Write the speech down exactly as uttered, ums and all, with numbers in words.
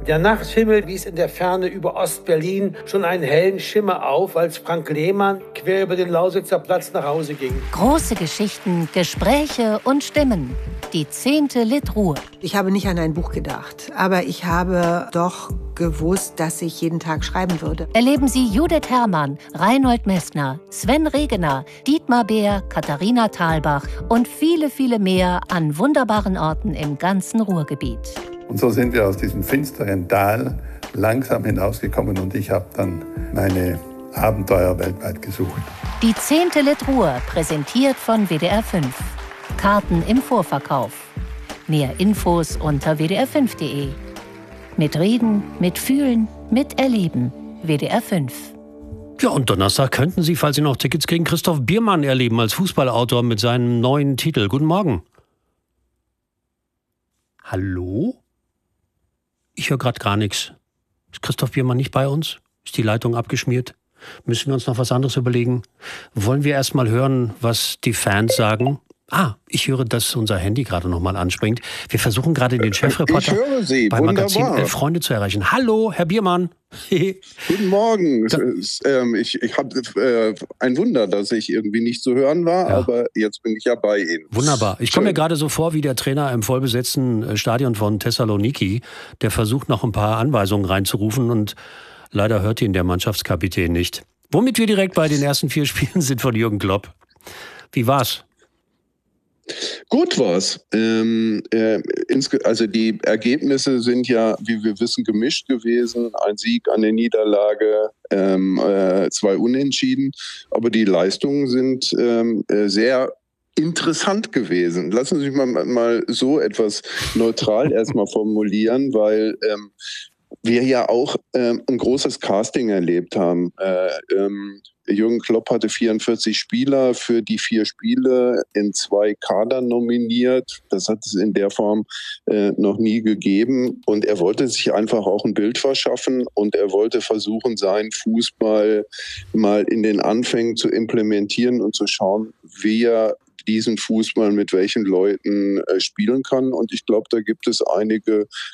Der Nachthimmel wies in der Ferne über Ostberlin schon einen hellen Schimmer auf, als Frank Lehmann quer über den Lausitzer Platz nach Hause ging. Große Geschichten, Gespräche und Stimmen. Die zehnte Litruhe. Ich habe nicht an ein Buch gedacht, aber ich habe doch gewusst, dass ich jeden Tag schreiben würde. Erleben Sie Judith Herrmann, Reinhold Messner, Sven Regener, Dietmar Beer, Katharina Thalbach und viele, viele mehr an wunderbaren Orten im ganzen Ruhrgebiet. Und so sind wir aus diesem finsteren Tal langsam hinausgekommen und ich habe dann meine Abenteuer weltweit gesucht. Die zehnte Litruhe, präsentiert von W D R fünf. Karten im Vorverkauf. Mehr Infos unter w d r fünf punkt d e. Mit Reden, mit Fühlen, mit Erleben. W D R fünf. Ja, und Donnerstag könnten Sie, falls Sie noch Tickets kriegen, Christoph Biermann erleben als Fußballautor mit seinem neuen Titel. Guten Morgen. Hallo? Ich höre gerade gar nichts. Ist Christoph Biermann nicht bei uns? Ist die Leitung abgeschmiert? Müssen wir uns noch was anderes überlegen? Wollen wir erst mal hören, was die Fans sagen? Ah, ich höre, dass unser Handy gerade noch mal anspringt. Wir versuchen gerade den Chefreporter ich höre Sie. beim Wunderbar. Magazin Elf Freunde zu erreichen. Hallo, Herr Biermann. Guten Morgen. Da, ähm, ich ich habe äh, ein Wunder, dass ich irgendwie nicht zu hören war, ja. Aber jetzt bin ich ja bei Ihnen. Wunderbar. Ich komme mir gerade so vor wie der Trainer im vollbesetzten Stadion von Thessaloniki, der versucht, noch ein paar Anweisungen reinzurufen und leider hört ihn der Mannschaftskapitän nicht. Womit wir direkt bei den ersten vier Spielen sind von Jürgen Klopp. Wie war's? Gut war's. Ähm, äh, also die Ergebnisse sind ja, wie wir wissen, gemischt gewesen. Ein Sieg, eine Niederlage, ähm, äh, zwei Unentschieden. Aber die Leistungen sind ähm, sehr interessant gewesen. Lassen Sie mich mal, mal so etwas neutral erstmal formulieren, weil ähm, wir ja auch ähm, ein großes Casting erlebt haben. Äh, ähm, Jürgen Klopp hatte vierundvierzig Spieler für die vier Spiele in zwei Kader nominiert. Das hat es in der Form äh, noch nie gegeben. Und er wollte sich einfach auch ein Bild verschaffen und er wollte versuchen, seinen Fußball mal in den Anfängen zu implementieren und zu schauen, wie er diesen Fußball mit welchen Leuten äh, spielen kann. Und ich glaube, da gibt es einige